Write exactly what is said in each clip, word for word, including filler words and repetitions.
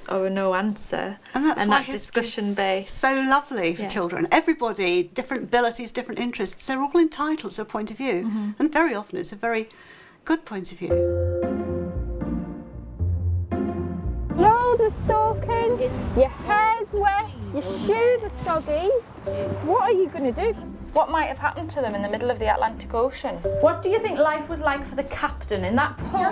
or a no answer, and, that's and why that discussion based. So lovely for yeah. children. Everybody, different abilities, different interests, they're all entitled to a point of view, mm-hmm. and very often it's a very good point of view. Clothes are soaking, your hair's wet, your shoes are soggy. What are you going to do? What might have happened to them in the middle of the Atlantic Ocean? What do you think life was like for the captain in that pub?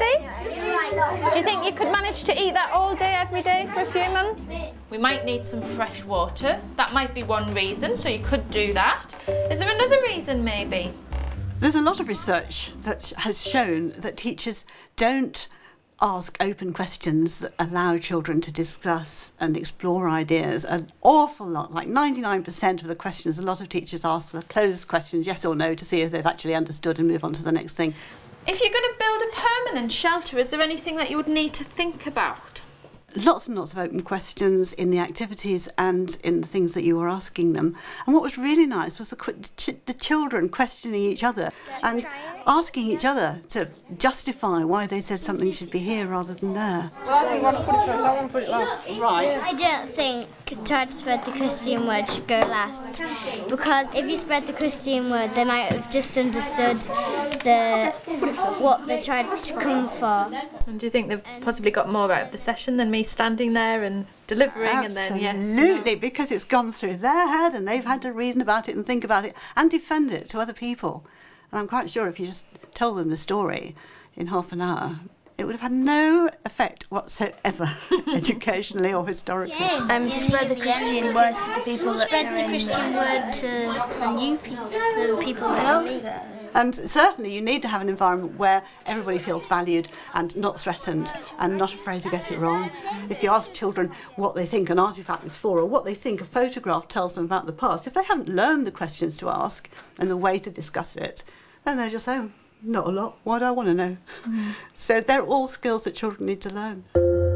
Kirsty? Do you think you could manage to eat that all day, every day for a few months? We might need some fresh water. That might be one reason, so you could do that. Is there another reason, maybe? There's a lot of research that has shown that teachers don't ask open questions that allow children to discuss and explore ideas. An awful lot, like ninety-nine percent of the questions a lot of teachers ask are closed questions, yes or no, to see if they've actually understood and move on to the next thing. If you're going to build a permanent shelter, is there anything that you would need to think about? Lots and lots of open questions in the activities and in the things that you were asking them. And what was really nice was the, ch the children questioning each other and asking each other to justify why they said something should be here rather than there. Well, I think one put it first, I want to put it last. Right. I don't think try to spread the Christian word should go last, because if you spread the Christian word, they might have just understood the what they tried to come for. And do you think they've possibly got more out of the session than me standing there and delivering? Absolutely, and then yes, absolutely, because it's gone through their head and they've had to reason about it and think about it and defend it to other people. And I'm quite sure if you just told them the story in half an hour, it would have had no effect whatsoever, educationally or historically. Um, to spread the Christian word to the people that spread the Christian word to new people, to people else. And certainly you need to have an environment where everybody feels valued and not threatened and not afraid to get it wrong. If you ask children what they think an artefact is for or what they think a photograph tells them about the past, if they haven't learned the questions to ask and the way to discuss it, then they're just, oh, not a lot, why do I want to know? Mm. So they're all skills that children need to learn.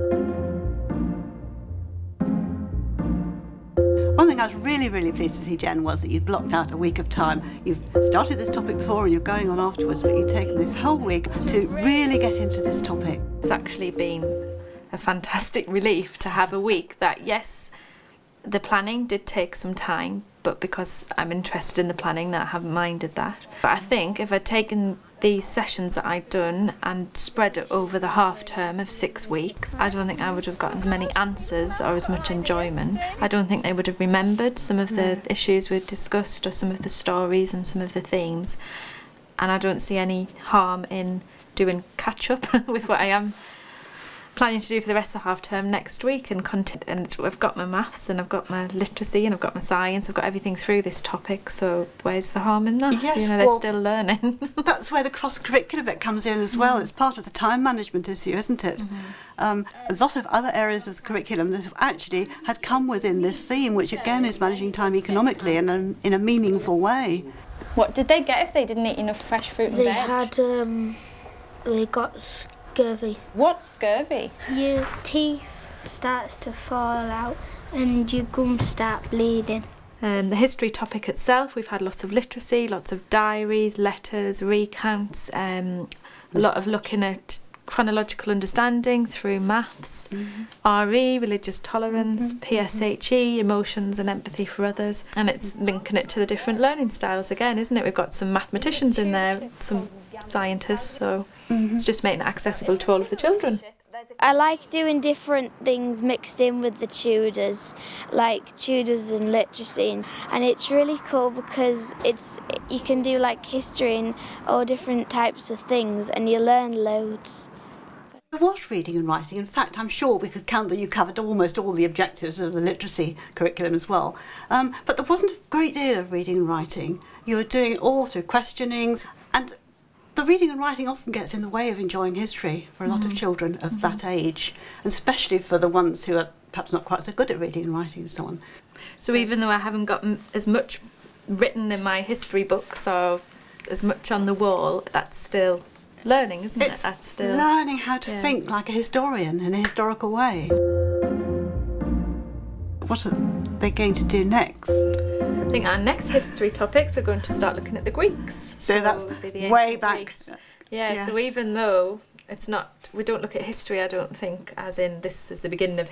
One thing I was really, really pleased to see, Jen, was that you'd blocked out a week of time. You've started this topic before and you're going on afterwards, but you've taken this whole week to really get into this topic. It's actually been a fantastic relief to have a week that, yes, the planning did take some time, but because I'm interested in the planning, that I haven't minded that. But I think if I'd taken these sessions that I'd done and spread it over the half term of six weeks, I don't think I would have gotten as many answers or as much enjoyment. I don't think they would have remembered some of the issues we'd discussed or some of the stories and some of the themes. And I don't see any harm in doing catch up with what I am planning to do for the rest of the half term next week and content. And I've got my maths and I've got my literacy and I've got my science, I've got everything through this topic, so where's the harm in that? Yes, you know, they're well, still learning. That's where the cross-curricular bit comes in as well. Mm-hmm. It's part of the time management issue, isn't it? Mm-hmm. um, a lot of other areas of the curriculum that actually had come within this theme, which again is managing time economically and in, in a meaningful way. What did they get if they didn't eat enough fresh fruit and they veg? had, um, they got scurvy. What's scurvy? Your teeth starts to fall out and your gums start bleeding. Um, the history topic itself, we've had lots of literacy, lots of diaries, letters, recounts, um, a lot of looking at chronological understanding through maths, mm-hmm. R E, religious tolerance, mm-hmm. P S H E, emotions and empathy for others, and it's linking it to the different learning styles again, isn't it? We've got some mathematicians in there, some scientists, so mm-hmm. it's just making it accessible to all of the children. I like doing different things mixed in with the Tudors, like Tudors and literacy, and it's really cool because it's you can do like history and all different types of things and you learn loads. There was reading and writing. In fact, I'm sure we could count that you covered almost all the objectives of the literacy curriculum as well. Um, but there wasn't a great deal of reading and writing. You were doing it all through questionings, and the reading and writing often gets in the way of enjoying history for a lot mm-hmm. of children of mm-hmm. that age, and especially for the ones who are perhaps not quite so good at reading and writing and so on. So, so even though I haven't got as much written in my history books or as much on the wall, that's still learning, isn't it's it? That's still learning how to yeah. think like a historian in a historical way. What are they going to do next? I think our next history topics, we're going to start looking at the Greeks. So, so that's way back. Greeks. Yeah, yes. so even though it's not, we don't look at history, I don't think, as in this is the beginning of